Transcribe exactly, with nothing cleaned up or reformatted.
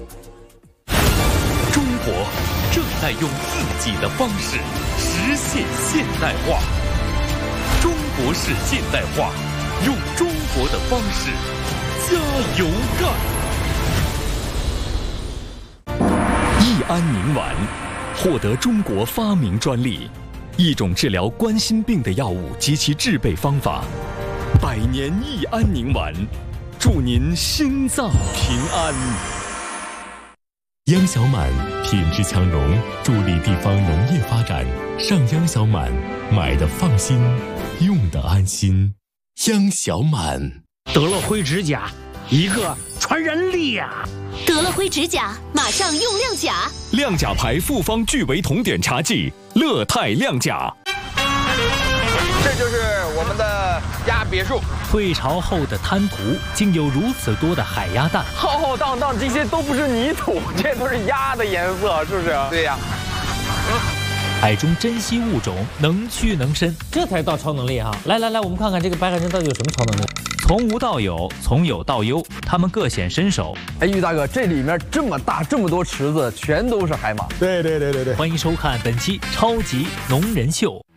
中国正在用自己的方式实现现代化。中国式现代化，用中国的方式加油干！益安宁丸获得中国发明专利，一种治疗冠心病的药物及其制备方法。百年益安宁丸，祝您心脏平安。 央小满品质强农，助力地方农业发展。上央小满，买的放心，用的安心。央小满。 得了灰指甲，一个传染力呀！ 得了灰指甲，马上用亮甲。 亮甲牌复方聚维酮碘茶剂，乐泰亮甲。 这就是我们的鸭别墅。 退潮后的滩涂，竟有如此多的海鸭蛋， 浩浩荡荡，这些都不是泥土，这都是鸭的颜色，是不是？对呀。 海中珍稀物种能屈能伸，这才到超能力哈！来来来，我们看看这个白海参到底有什么超能力。从无到有，从有到优，他们各显身手。 哎，于大哥，这里面这么大这么多池子，全都是海马。 对对对对对。 欢迎收看本期超级农人秀。